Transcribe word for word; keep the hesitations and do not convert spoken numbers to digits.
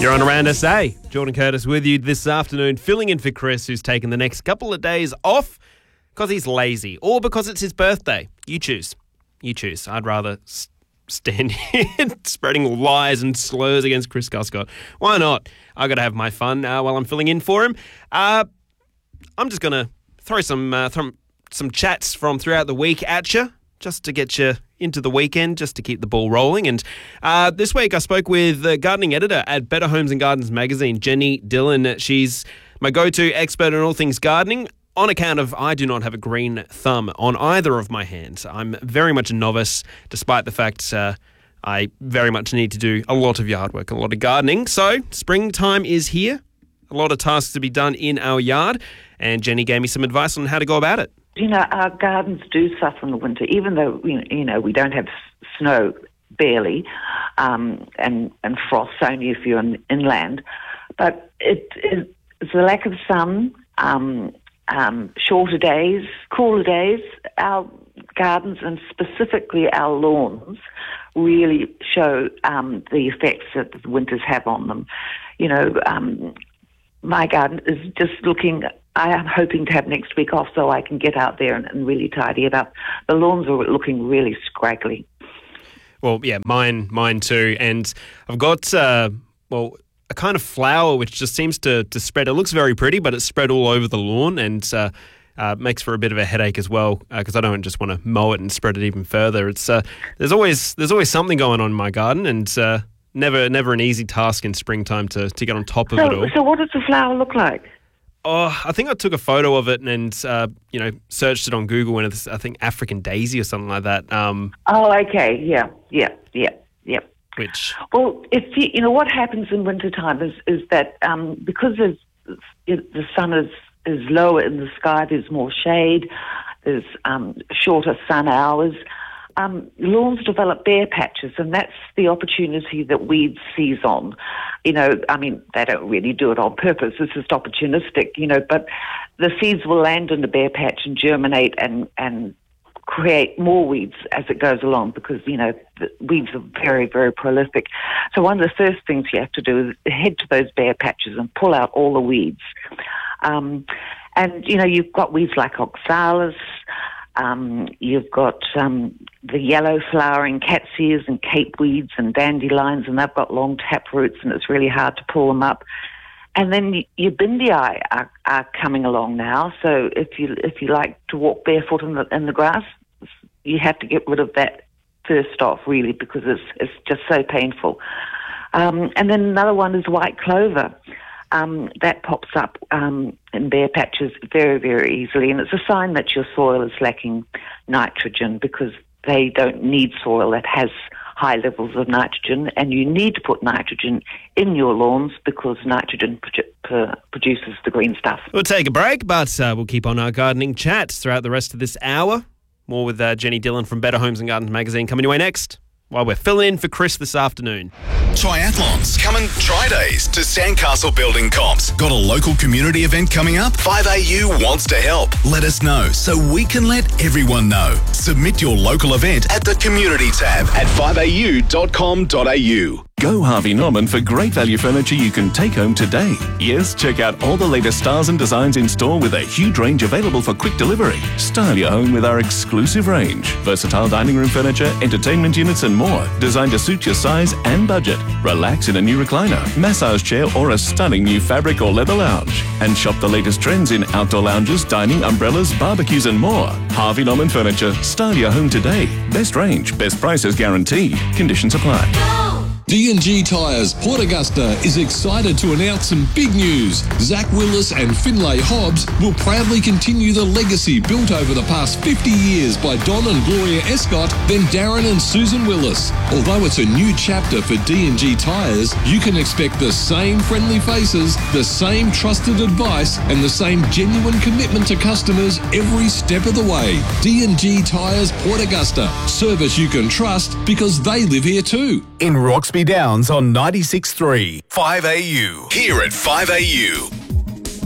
You're on Around S A. Jordan Curtis with you this afternoon, filling in for Chris, who's taken the next couple of days off because he's lazy or because it's his birthday. You choose. You choose. I'd rather s- stand here spreading lies and slurs against Chris Guscott. Why not? I've got to have my fun uh, while I'm filling in for him. Uh, I'm just going to throw some uh, throw some chats from throughout the week at you, just to get you into the weekend, just to keep the ball rolling. And uh, this week I spoke with the gardening editor at Better Homes and Gardens magazine, Jenny Dillon. She's my go-to expert on all things gardening on account of I do not have a green thumb on either of my hands. I'm very much a novice, despite the fact uh, I very much need to do a lot of yard work, a lot of gardening. So springtime is here, a lot of tasks to be done in our yard, and Jenny gave me some advice on how to go about it. You know, our gardens do suffer in the winter, even though, you know, we don't have snow, barely, um, and, and frost only if you're in, inland. But it, it, it's the lack of sun, um, um, shorter days, cooler days. Our gardens, and specifically our lawns, really show um, the effects that the winters have on them. You know, um, my garden is just looking... I am hoping to have next week off so I can get out there and, and really tidy it up. The lawns are looking really scraggly. Well, yeah, mine mine too. And I've got, uh, well, a kind of flower which just seems to, to spread. It looks very pretty, but it's spread all over the lawn and uh, uh, makes for a bit of a headache as well because uh, I don't just want to mow it and spread it even further. It's uh, there's always there's always something going on in my garden, and uh, never never an easy task in springtime to, to get on top of so, it all. So what does the flower look like? Oh, I think I took a photo of it and, uh, you know, searched it on Google, and it's, I think, African daisy or something like that. Um, oh, okay. Yeah, yeah, yeah, yeah. Which? Well, if you, you know, what happens in wintertime is, is that um, because there's, the sun is, is lower in the sky, there's more shade, there's um, shorter sun hours, Um, lawns develop bare patches, and that's the opportunity that weeds seize on. You know, I mean, they don't really do it on purpose. It's just opportunistic, you know, but the seeds will land in the bare patch and germinate and, and create more weeds as it goes along because, you know, the weeds are very, very prolific. So one of the first things you have to do is head to those bare patches and pull out all the weeds. Um, and, you know, you've got weeds like oxalis. Um, you've got um, the yellow flowering catseas and cape weeds and dandelions, and they've got long tap roots, and it's really hard to pull them up. And then y- your bindii are, are coming along now. So if you if you like to walk barefoot in the in the grass, you have to get rid of that first off, really, because it's it's just so painful. Um, and then another one is white clover. Um, that pops up um, in bare patches very, very easily, and it's a sign that your soil is lacking nitrogen because they don't need soil that has high levels of nitrogen, and you need to put nitrogen in your lawns because nitrogen produ- per- produces the green stuff. We'll take a break, but uh, we'll keep on our gardening chats throughout the rest of this hour. More with uh, Jenny Dillon from Better Homes and Gardens magazine coming your way next, while we're filling in for Chris this afternoon. Triathlons coming try days to Sandcastle Building Comps. Got a local community event coming up? five A U wants to help. Let us know so we can let everyone know. Submit your local event at the community tab at five a u dot com dot a u. Go Harvey Norman for great value furniture you can take home today. Yes, check out all the latest styles and designs in store with a huge range available for quick delivery. Style your home with our exclusive range. Versatile dining room furniture, entertainment units and more, designed to suit your size and budget. Relax in a new recliner, massage chair or a stunning new fabric or leather lounge. And shop the latest trends in outdoor lounges, dining, umbrellas, barbecues and more. Harvey Norman Furniture. Style your home today. Best range, best prices guaranteed. Conditions apply. D and G Tyres Port Augusta is excited to announce some big news. Zach Willis and Finlay Hobbs will proudly continue the legacy built over the past fifty years by Don and Gloria Escott, then Darren and Susan Willis. Although it's a new chapter for D and G Tyres, you can expect the same friendly faces, the same trusted advice, and the same genuine commitment to customers every step of the way. D and G Tyres Port Augusta. Service you can trust because they live here too. In Roxby Downs on ninety-six point three, five A U. Here at five A U.